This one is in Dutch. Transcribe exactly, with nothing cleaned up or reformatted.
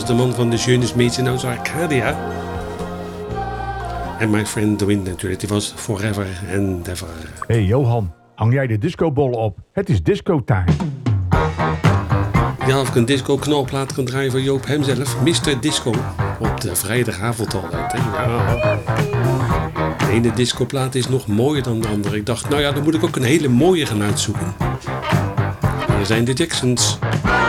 de man van de Schönes Mädchen aus Arcadia. En my friend the Wind natuurlijk, die was forever and ever. Hey Johan, hang jij de discobol op? Het is disco-time. Ja, of ik een disco-knalplaat kan draaien voor Joop hemzelf. mister Disco. Op de vrijdagavond altijd. Hè? Ja. De ene discoplaat is nog mooier dan de andere. Ik dacht, nou ja, dan moet ik ook een hele mooie gaan uitzoeken. Hier zijn de Jacksons.